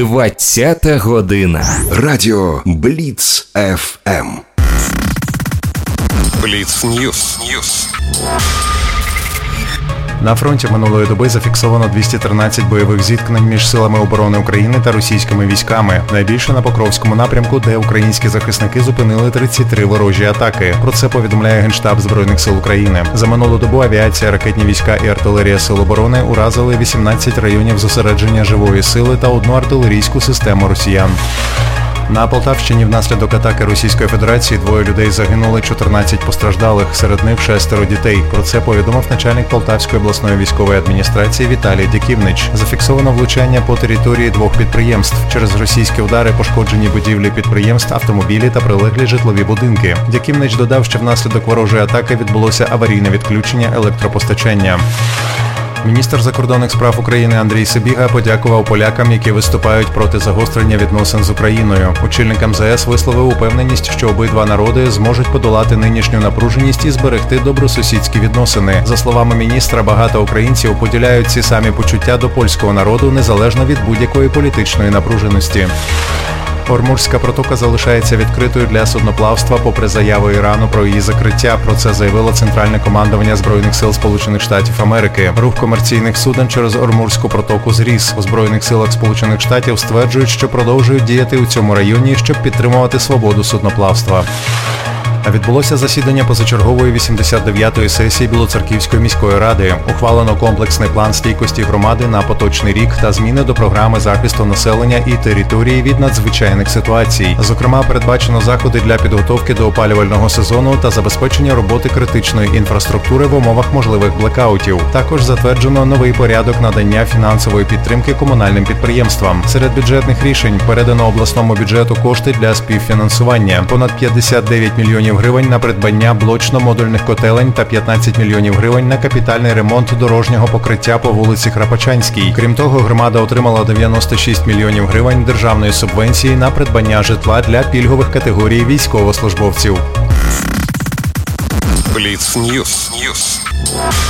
20-та година. Радіо Бліц ФМ. Бліц Ньюс. На фронті минулої доби зафіксовано 213 бойових зіткнень між силами оборони України та російськими військами. Найбільше на Покровському напрямку, де українські захисники зупинили 33 ворожі атаки. Про це повідомляє Генштаб Збройних сил України. За минулу добу авіація, ракетні війська і артилерія сил оборони уразили 18 районів зосередження живої сили та одну артилерійську систему росіян. На Полтавщині внаслідок атаки Російської Федерації 2 людей загинули, 14 постраждалих, серед них 6 дітей. Про це повідомив начальник Полтавської обласної військової адміністрації Віталій Дяківнич. Зафіксовано влучання по території 2 підприємств. Через російські удари пошкоджені будівлі підприємств, автомобілі та прилеглі житлові будинки. Дяківнич додав, що внаслідок ворожої атаки відбулося аварійне відключення електропостачання. Міністр закордонних справ України Андрій Сибіга подякував полякам, які виступають проти загострення відносин з Україною. Очільник МЗС висловив упевненість, що обидва народи зможуть подолати нинішню напруженість і зберегти добросусідські відносини. За словами міністра, багато українців поділяють ці самі почуття до польського народу, незалежно від будь-якої політичної напруженості. Ормурська протока залишається відкритою для судноплавства попри заяви Ірану про її закриття. Про це заявило Центральне командування Збройних сил Сполучених Штатів Америки. Рух комерційних суден через Ормурську протоку зріс. У Збройних силах Сполучених Штатів стверджують, що продовжують діяти у цьому районі, щоб підтримувати свободу судноплавства. Відбулося засідання позачергової 89-ї сесії Білоцерківської міської ради. Ухвалено комплексний план стійкості громади на поточний рік та зміни до програми захисту населення і території від надзвичайних ситуацій. Зокрема, передбачено заходи для підготовки до опалювального сезону та забезпечення роботи критичної інфраструктури в умовах можливих блекаутів. Також затверджено новий порядок надання фінансової підтримки комунальним підприємствам. Серед бюджетних рішень передано обласному бюджету кошти для співфінансування. Понад 59 мільйонів гривень на придбання блочно-модульних котелень та 15 мільйонів гривень на капітальний ремонт дорожнього покриття по вулиці Храпачанській. Крім того, громада отримала 96 мільйонів гривень державної субвенції на придбання житла для пільгових категорій військовослужбовців. Бліц Ньюс.